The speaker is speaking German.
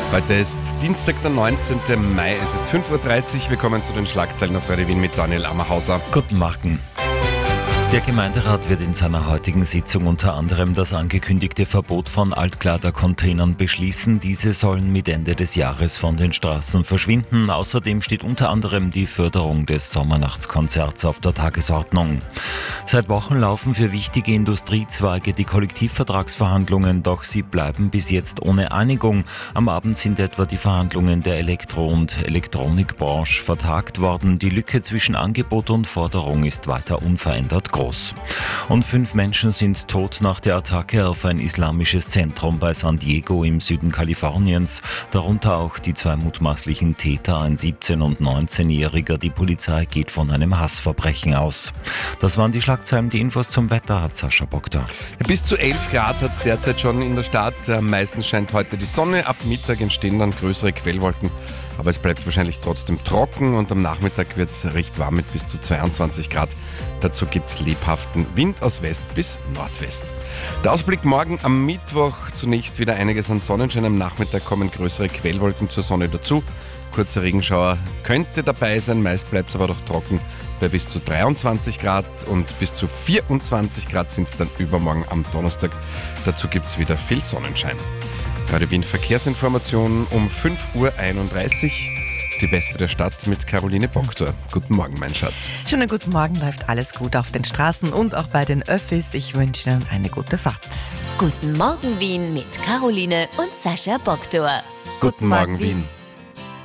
Heute ist Dienstag, der 19. Mai. Es ist 5.30 Uhr. Willkommen zu den Schlagzeilen auf Radio Wien mit Daniel Ammerhauser. Guten Morgen. Der Gemeinderat wird in seiner heutigen Sitzung unter anderem das angekündigte Verbot von Altkleidercontainern beschließen. Diese sollen mit Ende des Jahres von den Straßen verschwinden. Außerdem steht unter anderem die Förderung des Sommernachtskonzerts auf der Tagesordnung. Seit Wochen laufen für wichtige Industriezweige die Kollektivvertragsverhandlungen, doch sie bleiben bis jetzt ohne Einigung. Am Abend sind etwa die Verhandlungen der Elektro- und Elektronikbranche vertagt worden. Die Lücke zwischen Angebot und Forderung ist weiter unverändert groß. Und 5 Menschen sind tot nach der Attacke auf ein islamisches Zentrum bei San Diego im Süden Kaliforniens. Darunter auch die 2 mutmaßlichen Täter, ein 17- und 19-Jähriger. Die Polizei geht von einem Hassverbrechen aus. Das waren die Schlagzeilen. Die Infos zum Wetter hat Sascha Bogda. Bis zu 11 Grad hat es derzeit schon in der Stadt. Am meisten scheint heute die Sonne. Ab Mittag entstehen dann größere Quellwolken. Aber es bleibt wahrscheinlich trotzdem trocken und am Nachmittag wird es recht warm mit bis zu 22 Grad. Dazu gibt es lebhaften Wind aus West bis Nordwest. Der Ausblick morgen am Mittwoch. Zunächst wieder einiges an Sonnenschein. Am Nachmittag kommen größere Quellwolken zur Sonne dazu. Kurzer Regenschauer könnte dabei sein, meist bleibt es aber doch trocken bei bis zu 23 Grad und bis zu 24 Grad sind es dann übermorgen am Donnerstag. Dazu gibt es wieder viel Sonnenschein. Radio Wien Verkehrsinformationen um 5.31 Uhr. Die Beste der Stadt mit Caroline Bogdor. Guten Morgen, mein Schatz. Schönen guten Morgen, läuft alles gut auf den Straßen und auch bei den Öffis. Ich wünsche Ihnen eine gute Fahrt. Guten Morgen Wien mit Caroline und Sascha Bogdor. Guten Morgen, Wien.